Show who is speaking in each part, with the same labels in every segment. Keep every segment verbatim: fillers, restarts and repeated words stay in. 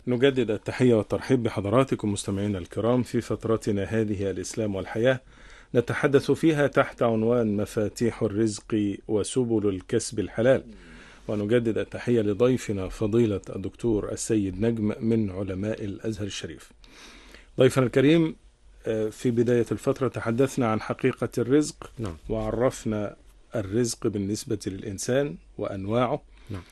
Speaker 1: نجدد التحية والترحيب بحضراتكم مستمعينا الكرام في فترتنا هذه الإسلام والحياة، نتحدث فيها تحت عنوان مفاتيح الرزق وسبل الكسب الحلال. ونجدد التحية لضيفنا فضيلة الدكتور السيد نجم من علماء الأزهر الشريف. ضيفنا الكريم، في بداية الفترة تحدثنا عن حقيقة الرزق.
Speaker 2: نعم.
Speaker 1: وعرفنا الرزق بالنسبة للإنسان وأنواعه.
Speaker 2: نعم.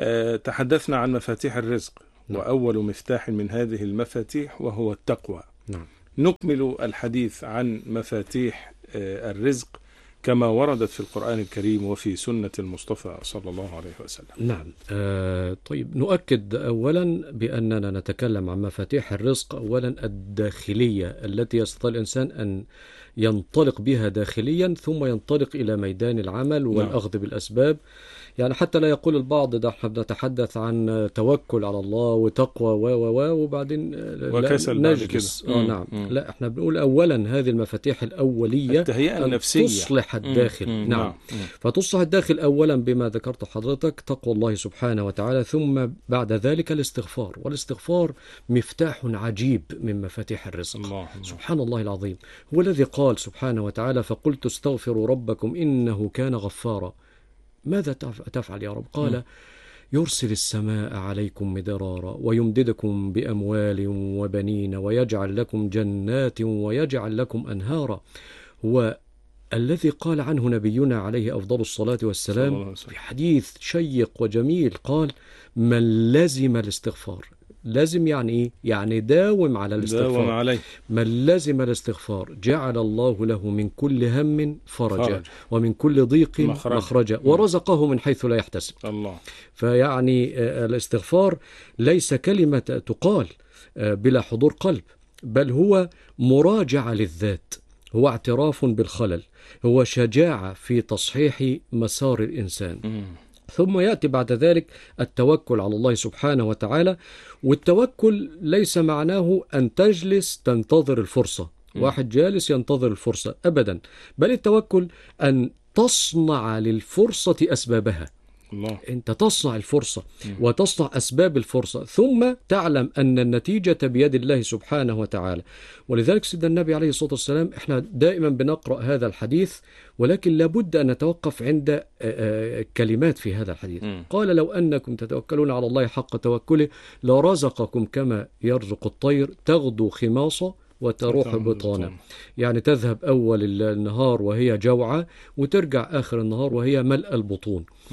Speaker 1: تحدثنا عن مفاتيح الرزق.
Speaker 2: نعم.
Speaker 1: وأول مفتاح من هذه المفاتيح وهو التقوى.
Speaker 2: نعم.
Speaker 1: نكمل الحديث عن مفاتيح الرزق كما وردت في القرآن الكريم وفي سنة المصطفى صلى الله عليه وسلم.
Speaker 2: نعم. آه طيب، نؤكد أولا بأننا نتكلم عن مفاتيح الرزق أولا الداخلية التي يستطيع الإنسان أن ينطلق بها داخليا ثم ينطلق إلى ميدان العمل والأخذ نعم. بالأسباب. يعني حتى لا يقول البعض ده احنا بنتحدث عن توكل على الله وتقوى و و وبعدين
Speaker 1: وكسل
Speaker 2: نجلس.
Speaker 1: بعد كده.
Speaker 2: اه نعم. مم. لا، احنا بنقول اولا هذه المفاتيح الاوليه
Speaker 1: التهيئه النفسيه،
Speaker 2: تصلح الداخل.
Speaker 1: مم. مم.
Speaker 2: نعم.
Speaker 1: مم.
Speaker 2: فتصلح الداخل اولا بما ذكرت حضرتك، تقوى الله سبحانه وتعالى، ثم بعد ذلك الاستغفار. والاستغفار مفتاح عجيب من مفاتيح الرزق.
Speaker 1: الله.
Speaker 2: سبحان الله العظيم، هو الذي قال سبحانه وتعالى: فقلت استغفروا ربكم إنه كان غفارا. ماذا تفعل يا رب؟ قال: يرسل السماء عليكم مدرارا ويمددكم بأموال وبنين ويجعل لكم جنات ويجعل لكم أنهارا. هو الذي قال عنه نبينا عليه أفضل الصلاة والسلام في حديث شيق وجميل، قال: من لزم الاستغفار. لازم يعني إيه؟ يعني داوم على الاستغفار.
Speaker 1: داوم عليه.
Speaker 2: من لزم الاستغفار جعل الله له من كل هم فرجا فرج. ومن كل ضيق مخرجا, مخرجا ورزقه من حيث لا يحتسب.
Speaker 1: الله.
Speaker 2: فيعني الاستغفار ليس كلمة تقال بلا حضور قلب، بل هو مراجعة للذات، هو اعتراف بالخلل، هو شجاعة في تصحيح مسار الإنسان. م. ثم يأتي بعد ذلك التوكل على الله سبحانه وتعالى. والتوكل ليس معناه أن تجلس تنتظر الفرصة. م. واحد جالس ينتظر الفرصة أبدا، بل التوكل أن تصنع للفرصة أسبابها.
Speaker 1: الله.
Speaker 2: أنت تصنع الفرصة وتصنع أسباب الفرصة، ثم تعلم أن النتيجة بيد الله سبحانه وتعالى. ولذلك سيدنا النبي عليه الصلاة والسلام، إحنا دائما بنقرأ هذا الحديث، ولكن لابد أن نتوقف عند كلمات في هذا الحديث. م. قال: لو أنكم تتوكلون على الله حق توكله لرزقكم كما يرزق الطير تغدو خماصة وتروح بطانا. يعني تذهب أول النهار وهي جوعة وترجع آخر النهار وهي ملء البطون. م.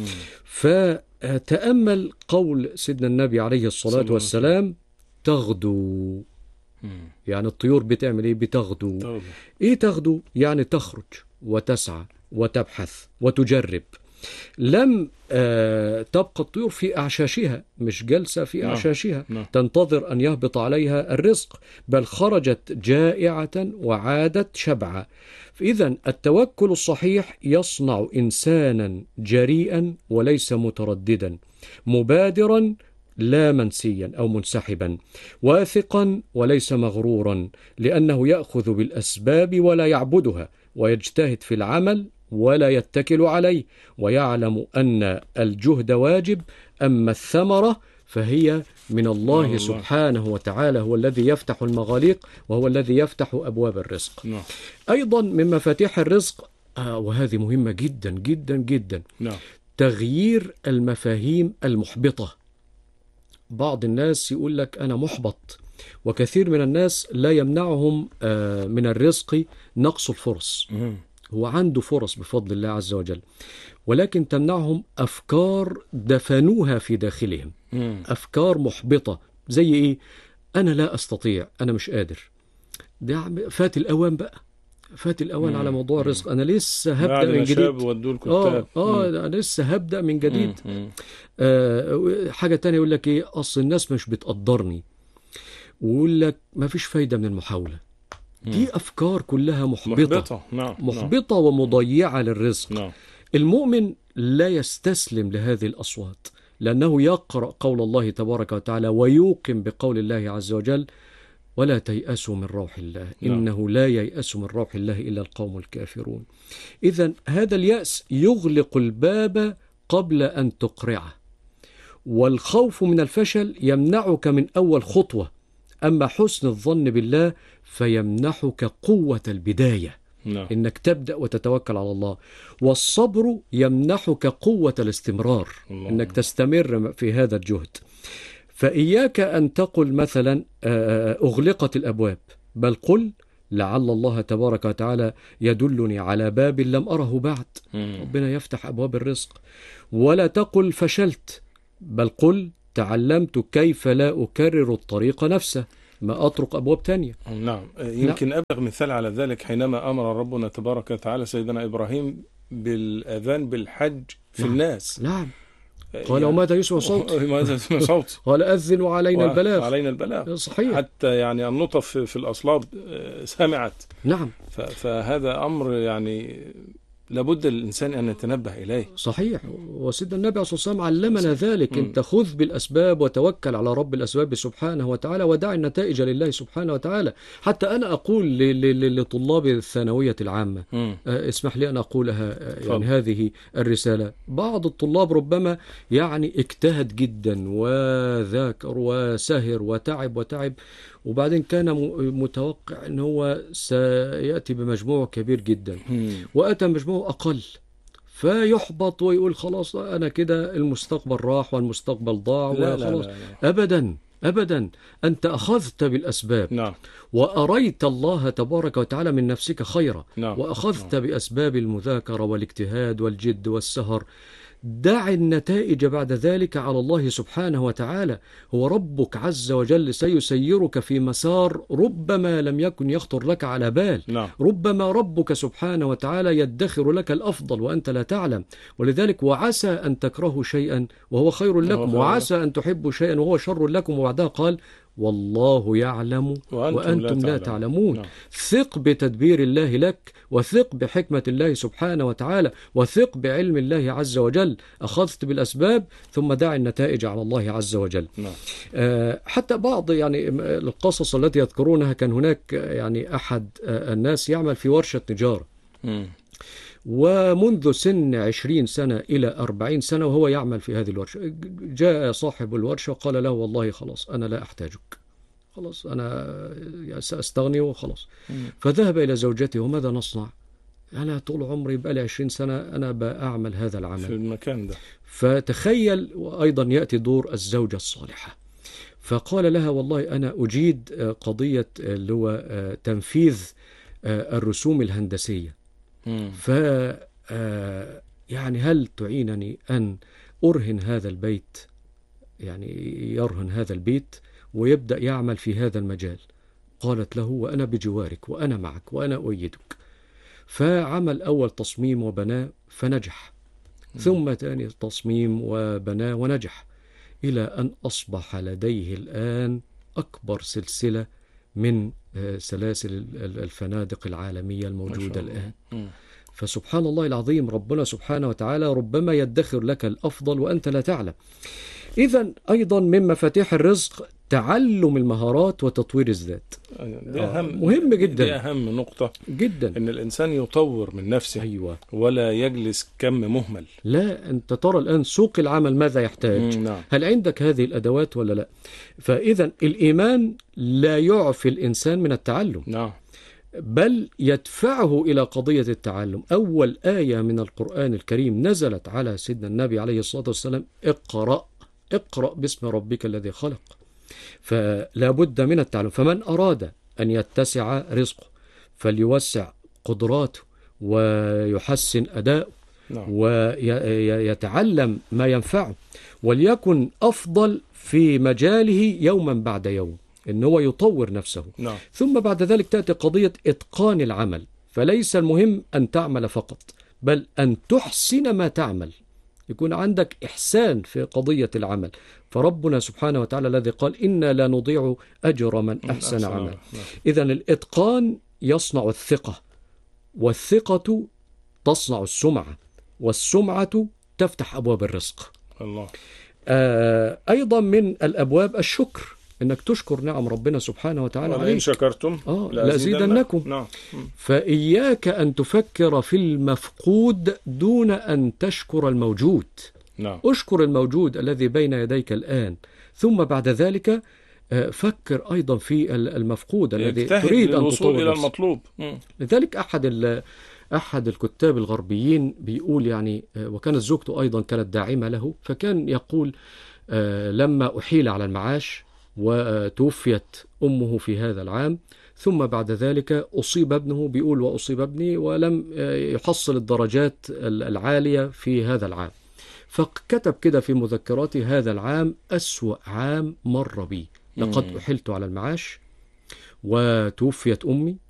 Speaker 2: فتأمل قول سيدنا النبي عليه الصلاة والسلام: تغدو. م. يعني الطيور بتعمل إيه؟ بتغدو. طبعا. إيه تغدو؟ يعني تخرج وتسعى وتبحث وتجرب. لم آه تبقى الطيور في أعشاشها، مش جلسة في
Speaker 1: نعم.
Speaker 2: أعشاشها
Speaker 1: نعم.
Speaker 2: تنتظر أن يهبط عليها الرزق، بل خرجت جائعة وعادت شبعة. إذن التوكل الصحيح يصنع إنسانا جريئا وليس مترددا، مبادرا لا منسيا أو منسحبا، واثقا وليس مغرورا، لأنه يأخذ بالأسباب ولا يعبدها، ويجتهد في العمل ولا يتكل عليه، ويعلم أن الجهد واجب، أما الثمرة فهي من الله, الله سبحانه وتعالى، هو الذي يفتح المغاليق وهو الذي يفتح أبواب الرزق.
Speaker 1: نعم.
Speaker 2: أيضا من مفاتيح الرزق، آه وهذه مهمة جدا جدا جدا،
Speaker 1: نعم.
Speaker 2: تغيير المفاهيم المحبطة. بعض الناس يقول لك أنا محبط، وكثير من الناس لا يمنعهم آه من الرزق نقص الفرص. م. هو عنده فرص بفضل الله عز وجل، ولكن تمنعهم أفكار دفنوها في داخلهم. مم. أفكار محبطة زي إيه؟ أنا لا أستطيع، أنا مش قادر، ده فات الأوان بقى، فات الأوان مم. على موضوع الرزق، أنا لسه هبدأ من جديد. آه, آه أنا لسه هبدأ من جديد. آه حاجة تانية يقول لك إيه؟ أصل الناس مش بتقدرني، ويقول لك ما فيش فايدة من المحاولة. دي أفكار كلها محبطة
Speaker 1: محبطة, نعم.
Speaker 2: محبطة ومضيعة للرزق.
Speaker 1: نعم.
Speaker 2: المؤمن لا يستسلم لهذه الأصوات، لأنه يقرأ قول الله تبارك وتعالى ويوقن بقول الله عز وجل: ولا تيأسوا من روح الله إنه لا ييأس من روح الله إلا القوم الكافرون. إذن هذا اليأس يغلق الباب قبل أن تقرعه، والخوف من الفشل يمنعك من أول خطوة، أما حسن الظن بالله فيمنحك قوة البداية،
Speaker 1: نعم.
Speaker 2: إنك تبدأ وتتوكل على الله. والصبر يمنحك قوة الاستمرار،
Speaker 1: الله.
Speaker 2: إنك تستمر في هذا الجهد. فإياك أن تقل مثلا أغلقت الأبواب، بل قل لعل الله تبارك وتعالى يدلني على باب لم أره بعد.
Speaker 1: مم.
Speaker 2: ربنا يفتح أبواب الرزق. ولا تقل فشلت، بل قل تعلمت كيف لا أكرر الطريق نفسه، ما أطرق أبواب تانية.
Speaker 1: نعم. يمكن نعم. أبلغ مثال على ذلك حينما أمر ربنا تبارك وتعالى سيدنا إبراهيم بالأذان بالحج في
Speaker 2: نعم.
Speaker 1: الناس.
Speaker 2: نعم. قال وماذا يسمع صوت؟
Speaker 1: ماذا يسمع صوت؟
Speaker 2: قال أذن وعلينا البلاغ.
Speaker 1: علينا البلاغ.
Speaker 2: صحيح.
Speaker 1: حتى يعني النطف في الأصلاب سمعت.
Speaker 2: نعم.
Speaker 1: فهذا أمر يعني لابد الإنسان أن يتنبه إليه.
Speaker 2: صحيح. وسيدنا النبي صلى الله عليه وسلم علمنا ذلك.
Speaker 1: م.
Speaker 2: انت خذ بالأسباب وتوكل على رب الأسباب سبحانه وتعالى، ودع النتائج لله سبحانه وتعالى. حتى أنا أقول لطلاب الثانوية العامة، م. اسمح لي أن أقولها يعني ف... هذه الرسالة. بعض الطلاب ربما يعني اجتهد جدا وذاكر وسهر وتعب وتعب وبعدين كان متوقع أنه هو سيأتي بمجموع كبير جدا، وأتى مجموع أقل، فيحبط ويقول خلاص أنا كده المستقبل راح والمستقبل ضاع وخلاص. لا لا لا. أبدا أبدا، أنت أخذت بالأسباب.
Speaker 1: نعم.
Speaker 2: وأريت الله تبارك وتعالى من نفسك خيرا.
Speaker 1: نعم.
Speaker 2: وأخذت
Speaker 1: نعم.
Speaker 2: بأسباب المذاكرة والاجتهاد والجد والسهر. دع النتائج بعد ذلك على الله سبحانه وتعالى. هو ربك عز وجل سيسيرك في مسار ربما لم يكن يخطر لك على بال.
Speaker 1: نعم.
Speaker 2: ربما ربك سبحانه وتعالى يدخر لك الأفضل وأنت لا تعلم. ولذلك وعسى أن تكرهوا شيئا وهو خير لكم، وعسى أن تحبوا شيئا وهو شر لكم، وبعدها قال والله يعلم وأنتم, وأنتم لا, لا تعلمون.
Speaker 1: نعم.
Speaker 2: ثق بتدبير الله لك، وثق بحكمة الله سبحانه وتعالى، وثق بعلم الله عز وجل. أخذت بالأسباب ثم دع النتائج على الله عز وجل.
Speaker 1: نعم.
Speaker 2: آه حتى بعض يعني القصص التي يذكرونها، كان هناك يعني أحد آه الناس يعمل في ورشة تجارة، م. ومنذ سن عشرين سنة إلى أربعين سنة وهو يعمل في هذه الورشة. جاء صاحب الورشة وقال له والله خلاص أنا لا أحتاجك، خلاص أنا سأستغني وخلاص. فذهب إلى زوجته وماذا نصنع؟ أنا طول عمري بقالي عشرين سنة أنا بأعمل هذا العمل
Speaker 1: في المكان ده.
Speaker 2: فتخيل، وأيضا يأتي دور الزوجة الصالحة. فقال لها والله أنا أجيد قضية اللي هو تنفيذ الرسوم الهندسية، ف يعني هل تعينني أن أرهن هذا البيت، يعني يرهن هذا البيت ويبدأ يعمل في هذا المجال؟ قالت له وأنا بجوارك وأنا معك وأنا أؤيدك. فعمل أول تصميم وبناه فنجح، ثم ثاني تصميم وبناه ونجح، إلى أن أصبح لديه الآن أكبر سلسلة من سلاسل الفنادق العالمية الموجودة الآن. فسبحان الله العظيم، ربنا سبحانه وتعالى ربما يدخر لك الأفضل وأنت لا تعلم. إذن أيضا من مفاتيح الرزق تعلم المهارات وتطوير الذات.
Speaker 1: دي أهم
Speaker 2: مهم جدا،
Speaker 1: دي أهم نقطة
Speaker 2: جدا،
Speaker 1: إن الإنسان يطور من نفسه.
Speaker 2: أيوة.
Speaker 1: ولا يجلس كم مهمل.
Speaker 2: لا، أنت ترى الآن سوق العمل ماذا يحتاج.
Speaker 1: نعم.
Speaker 2: هل عندك هذه الأدوات ولا لا؟ فإذا الإيمان لا يعفي الإنسان من التعلم.
Speaker 1: نعم.
Speaker 2: بل يدفعه إلى قضية التعلم. أول آية من القرآن الكريم نزلت على سيدنا النبي عليه الصلاة والسلام اقرأ اقرأ باسم ربك الذي خلق. فلا بد من التعلم. فمن أراد أن يتسع رزقه فليوسع قدراته ويحسن أداؤه. نعم. ويتعلم ما ينفعه، وليكن أفضل في مجاله يوما بعد يوم، إن هو يطور نفسه.
Speaker 1: نعم.
Speaker 2: ثم بعد ذلك تأتي قضية إتقان العمل. فليس المهم أن تعمل فقط، بل أن تحسن ما تعمل، يكون عندك إحسان في قضية العمل. فربنا سبحانه وتعالى الذي قال إنا لا نضيع أجر من أحسن عمل. إذن الإتقان يصنع الثقة، والثقة تصنع السمعة، والسمعة تفتح أبواب الرزق.
Speaker 1: الله.
Speaker 2: آه أيضا من الأبواب الشكر، إنك تشكر نعم ربنا سبحانه وتعالى عليك.
Speaker 1: وإن شكرتم
Speaker 2: آه لأزيدنكم.
Speaker 1: نعم.
Speaker 2: فإياك أن تفكر في المفقود دون أن تشكر الموجود.
Speaker 1: نعم.
Speaker 2: اشكر الموجود الذي بين يديك الآن، ثم بعد ذلك آه، فكر أيضا في ال- المفقود الذي
Speaker 1: يجتهد
Speaker 2: تريد أن
Speaker 1: للوصول
Speaker 2: تطور
Speaker 1: إلى
Speaker 2: نفسك.
Speaker 1: المطلوب. مم.
Speaker 2: لذلك أحد ال- أحد الكتاب الغربيين بيقول يعني آه، وكانت زوجته أيضا كانت داعمة له، فكان يقول آه، لما أحيل على المعاش وتوفيت أمه في هذا العام، ثم بعد ذلك أصيب ابنه، بيقول وأصيب ابني ولم آه، يحصل الدرجات ال- العالية في هذا العام، فكتب كده في مذكراته: هذا العام أسوأ عام مر بي، لقد
Speaker 1: مم.
Speaker 2: أحلت على المعاش وتوفيت أمي